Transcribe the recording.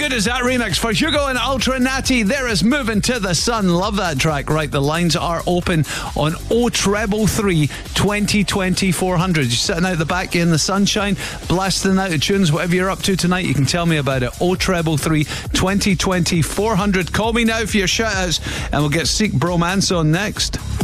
good is that remix for Hugo and Ultra Natty? There is Moving to the Sun. Love that track. Right, the lines are open on 0333 2020 400. You're sitting out the back in the sunshine, blasting out of tunes. Whatever you're up to tonight, you can tell me about it. 0333 2020 400. Call me now for your shout outs, and we'll get Seek Bromance on next.